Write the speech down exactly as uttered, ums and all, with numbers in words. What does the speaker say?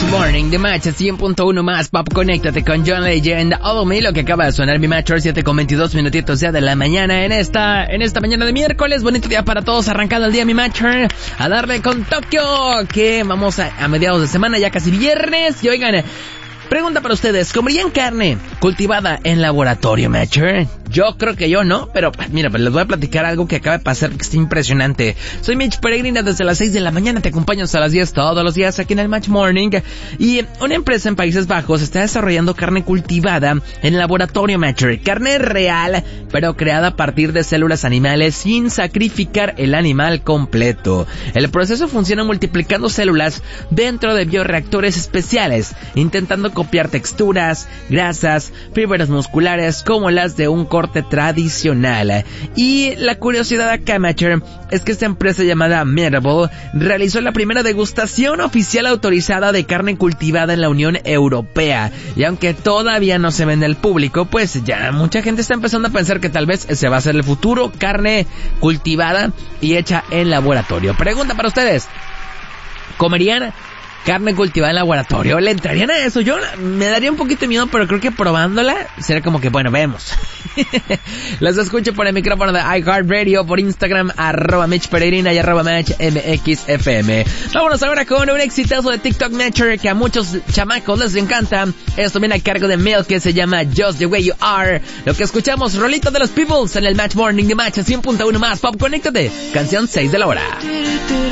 Morning, The Match, cien punto uno más, Pop, conéctate con John Legend, All of Me, lo que acaba de sonar mi Match, siete con veintidós minutitos ya de la mañana, en esta, en esta mañana de miércoles, bonito día para todos, arrancando el día mi Match, a darle con Tokio, que vamos a, a mediados de semana, ya casi viernes, y oigan, pregunta para ustedes, ¿comerían carne cultivada en laboratorio, Matcher? Yo creo que yo no, pero mira, pues les voy a platicar algo que acaba de pasar que está impresionante. Soy Mitch Peregrina, desde las seis de la mañana te acompaño hasta las diez todos los días aquí en el Match Morning. Y una empresa en Países Bajos está desarrollando carne cultivada en laboratorio, Matcher. Carne real, pero creada a partir de células animales sin sacrificar el animal completo. El proceso funciona multiplicando células dentro de bioreactores especiales, intentando copiar texturas, grasas, fibras musculares como las de un corte tradicional. Y la curiosidad acá, Matcher, es que esta empresa llamada Medable realizó la primera degustación oficial autorizada de carne cultivada en la Unión Europea. Y aunque todavía no se vende al público, pues ya mucha gente está empezando a pensar que tal vez se va a hacer el futuro, carne cultivada y hecha en laboratorio. Pregunta para ustedes, ¿comerían carne cultivada en laboratorio? ¿Le entrarían a eso? Yo me daría un poquito de miedo, pero creo que probándola sería como que, bueno, vemos. Los escucho por el micrófono de iHeartRadio, por Instagram, arroba Mitch Peregrina y arroba Match M X F M. Vámonos ahora con un exitazo de TikTok, Matcher, que a muchos chamacos les encanta. Esto viene a cargo de Milk, que se llama Just The Way You Are. Lo que escuchamos, rolito de los Peoples en el Match Morning de Match cien punto uno más. Pop, conéctate. Canción seis de la hora.